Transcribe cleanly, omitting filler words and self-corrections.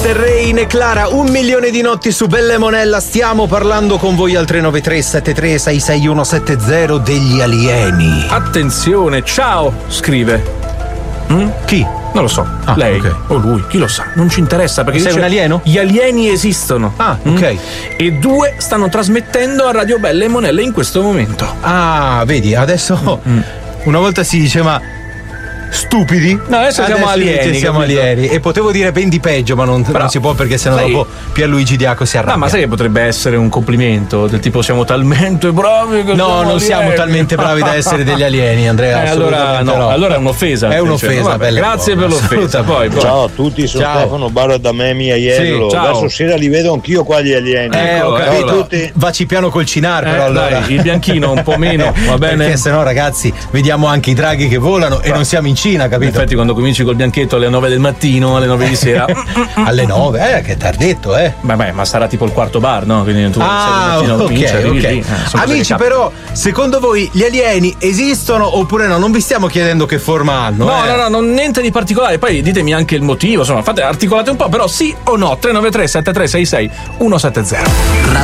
Rain e Clara, 1 milione di notti su Bella e Monella. Stiamo parlando con voi al 393-73-66170 degli alieni. Attenzione, ciao, scrive. Chi? Non lo so, lei o lui, chi lo sa, non ci interessa perché sei un alieno? Gli alieni esistono. Ok. E 2 stanno trasmettendo a Radio Bella e Monella in questo momento. Vedi, adesso una volta si diceva stupidi. No, adesso siamo alieni. Siamo alieni. E potevo dire ben di peggio, ma non si può perché sennò dopo Pierluigi Diaco si arrabbia. No, ma sai che potrebbe essere un complimento del tipo siamo talmente bravi che no, non siamo talmente bravi da essere degli alieni, Andrea. Allora no, allora è un'offesa. È un'offesa, grazie per l'offesa. Poi. Ciao a tutti, sono Stefano Barra da me, mia Iello. Adesso sera li vedo anch'io qua gli alieni. Ho capito. Ciao a tutti. Vacci piano col cinar, però allora. Dai, il bianchino un po' meno, va bene? Perché sennò, ragazzi, vediamo anche i draghi che volano e non siamo in Cina, capito? Infatti, quando cominci col bianchetto alle 9 del mattino, alle 9 di sera. Alle 9? Che tardetto, Vabbè, ma sarà tipo il quarto bar, no? Quindi tu ok. Amici, però, secondo voi gli alieni esistono oppure no? Non vi stiamo chiedendo che forma hanno. No, niente di particolare. Poi ditemi anche il motivo, insomma, articolate un po', però sì o no? 393 7366 170.